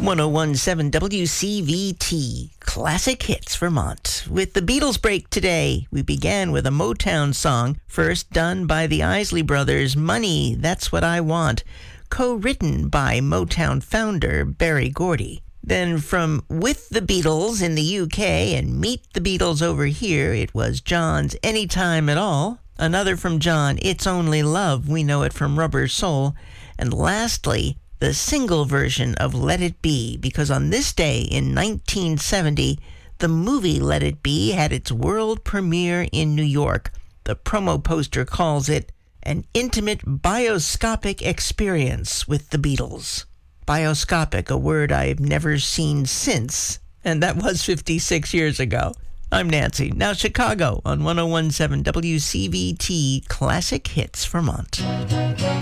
1017 WCVT, Classic Hits Vermont. With the Beatles break today, we began with a Motown song, first done by the Isley Brothers, Money, That's What I Want, co-written by Motown founder Berry Gordy. Then from With the Beatles in the UK and Meet the Beatles over here, it was John's Anytime at All. Another from John, It's Only Love, we know it from Rubber Soul. And lastly, the single version of Let It Be, because on this day in 1970, the movie Let It Be had its world premiere in New York. The promo poster calls it an intimate bioscopic experience with the Beatles. Bioscopic, a word I've never seen since, and that was 56 years ago. I'm Nancy. Now Chicago on 1017 WCVT, Classic Hits Vermont.